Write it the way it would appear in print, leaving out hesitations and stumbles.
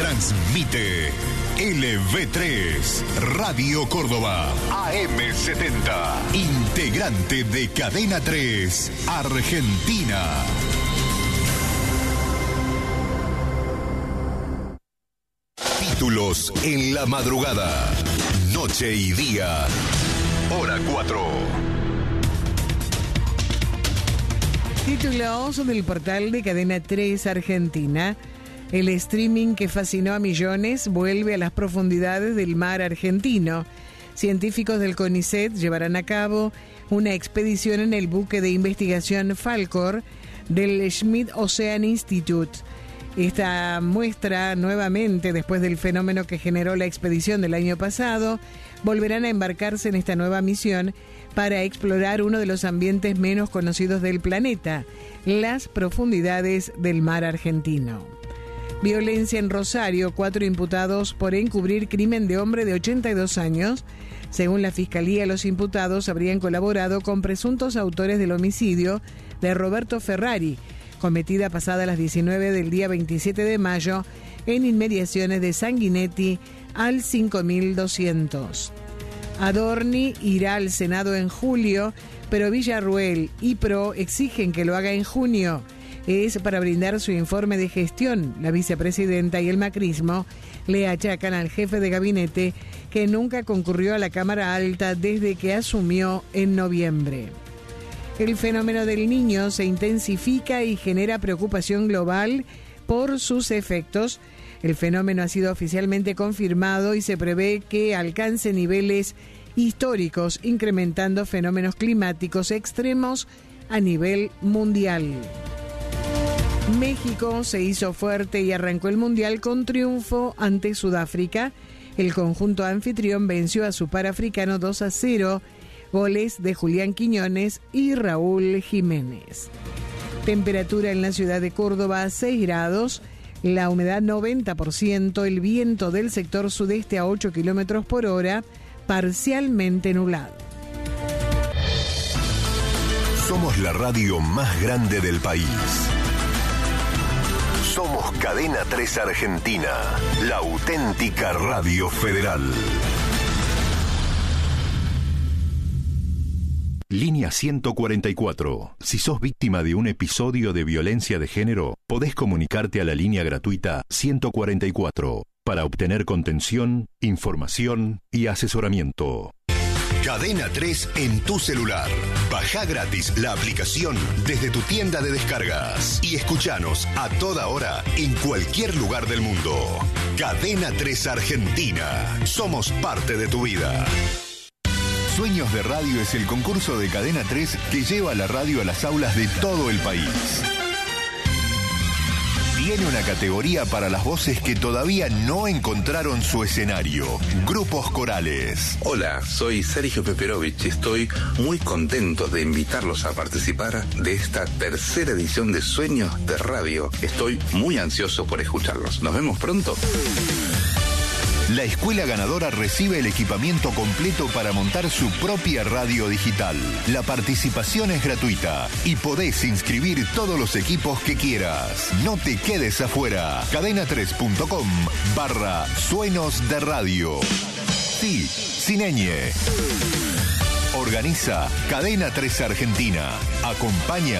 Transmite LV3, Radio Córdoba, AM70, integrante de Cadena 3, Argentina. Títulos en la madrugada, noche y día, hora 4. Títulos del portal de Cadena 3 Argentina. El streaming que fascinó a millones vuelve a las profundidades del mar argentino. Científicos del CONICET llevarán a cabo una expedición en el buque de investigación Falkor del Schmidt Ocean Institute. Esta muestra nuevamente, después del fenómeno que generó la expedición del año pasado, volverán a embarcarse en esta nueva misión para explorar uno de los ambientes menos conocidos del planeta, las profundidades del mar argentino. Violencia en Rosario, 4 imputados por encubrir crimen de hombre de 82 años. Según la Fiscalía, los imputados habrían colaborado con presuntos autores del homicidio de Roberto Ferrari, cometida pasada las 19 del día 27 de mayo en inmediaciones de Sanguinetti al 5200. Adorni irá al Senado en julio, pero Villarruel y PRO exigen que lo haga en junio. Es para brindar su informe de gestión. La vicepresidenta y el macrismo le achacan al jefe de gabinete que nunca concurrió a la Cámara Alta desde que asumió en noviembre. El fenómeno del Niño se intensifica y genera preocupación global por sus efectos. El fenómeno ha sido oficialmente confirmado y se prevé que alcance niveles históricos, incrementando fenómenos climáticos extremos a nivel mundial. México se hizo fuerte y arrancó el Mundial con triunfo ante Sudáfrica. El conjunto anfitrión venció a su par africano 2-0, goles de Julián Quiñones y Raúl Jiménez. Temperatura en la ciudad de Córdoba 6 grados, la humedad 90%, el viento del sector sudeste a 8 kilómetros por hora, parcialmente nublado. Somos la radio más grande del país. Somos Cadena 3 Argentina, la auténtica radio federal. Línea 144. Si sos víctima de un episodio de violencia de género, podés comunicarte a la línea gratuita 144 para obtener contención, información y asesoramiento. Cadena 3 en tu celular. Bajá gratis la aplicación desde tu tienda de descargas y escuchanos a toda hora en cualquier lugar del mundo. Cadena 3 Argentina. Somos parte de tu vida. Sueños de Radio es el concurso de Cadena 3 que lleva la radio a las aulas de todo el país. Tiene una categoría para las voces que todavía no encontraron su escenario. Grupos corales. Hola, soy Sergio Peperovich y estoy muy contento de invitarlos a participar de esta tercera edición de Sueños de Radio. Estoy muy ansioso por escucharlos. ¿Nos vemos pronto? La escuela ganadora recibe el equipamiento completo para montar su propia radio digital. La participación es gratuita y podés inscribir todos los equipos que quieras. No te quedes afuera. cadena3.com/Sueños de Radio. Sí, sin ñ. Organiza Cadena 3 Argentina. Acompaña